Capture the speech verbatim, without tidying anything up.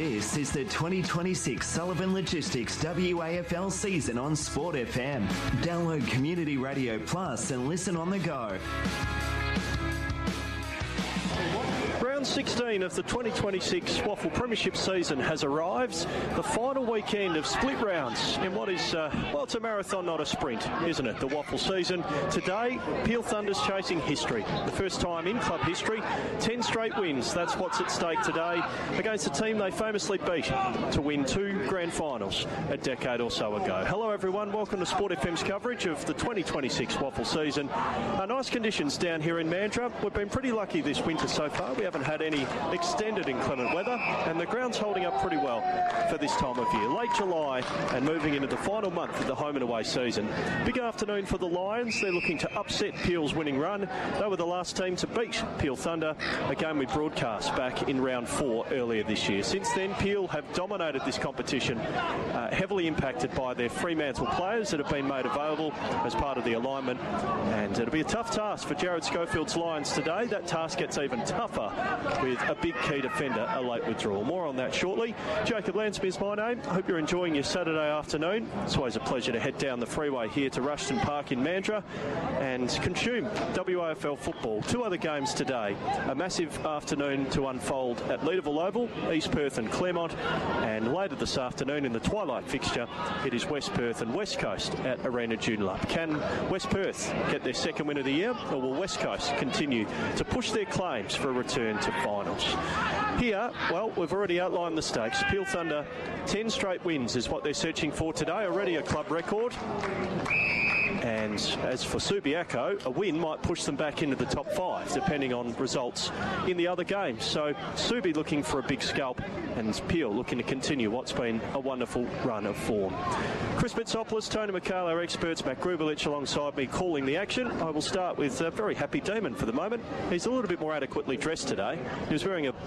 This is the twenty twenty-six Sullivan Logistics W A F L season on Sport F M. Download Community Radio Plus and listen on the go. Round sixteen of the twenty twenty-six Waffle Premiership season has arrived. The final weekend of split rounds in what is, uh, well, it's a marathon, not a sprint, isn't it? The Waffle season. Today, Peel Thunder's chasing history. The first time in club history. Ten straight wins. That's what's at stake today against a team they famously beat to win two grand finals a decade or so ago. Hello, everyone. Welcome to Sport F M's coverage of the twenty twenty-six Waffle season. Uh, nice conditions down here in Mandurah. We've been pretty lucky this winter so far. We haven't had any extended inclement weather, and the ground's holding up pretty well for this time of year. Late July and moving into the final month of the home and away season. Big afternoon for the Lions. They're looking to upset Peel's winning run. They were the last team to beat Peel Thunder, a game we broadcast back in round four earlier this year. Since then, Peel have dominated this competition, uh, heavily impacted by their Fremantle players that have been made available as part of the alignment, and it'll be a tough task for Jared Schofield's Lions today. That task gets even tougher with a big key defender, a late withdrawal. More on that shortly. Jacob Lansby is my name. I hope you're enjoying your Saturday afternoon. It's always a pleasure to head down the freeway here to Rushton Park in Mandurah and consume W A F L football. Two other games today. A massive afternoon to unfold at Leederville Oval, East Perth and Claremont, and later this afternoon in the twilight fixture, it is West Perth and West Coast at Arena Joondalup. Can West Perth get their second win of the year, or will West Coast continue to push their claims for a return to finals? Here, well, we've already outlined the stakes. Peel Thunder, ten straight wins is what they're searching for today, already a club record. And as for Subiaco, a win might push them back into the top five, depending on results in the other games. So Subi looking for a big scalp, and Peel looking to continue what's been a wonderful run of form. Chris Bitsopoulos, Tony McHale, our experts, Matt Grubelich alongside me calling the action. I will start with a very happy Demon for the moment. He's a little bit more adequately dressed today. He was wearing a